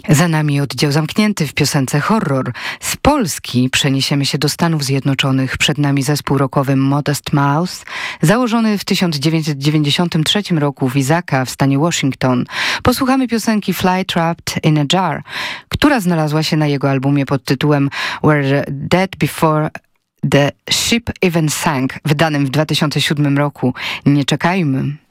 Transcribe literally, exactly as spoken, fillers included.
Za nami oddział zamknięty w piosence horror. Z Polski przeniesiemy się do Stanów Zjednoczonych. Przed nami zespół rockowy Modest Mouse, założony w tysiąc dziewięćset dziewięćdziesiątym trzecim roku w Issaca w stanie Washington. Posłuchamy piosenki Fly Trapped in a Jar, która znalazła się na jego albumie pod tytułem Were Dead Before the Ship Even Sank, wydanym w dwa tysiące siódmym roku. Nie czekajmy.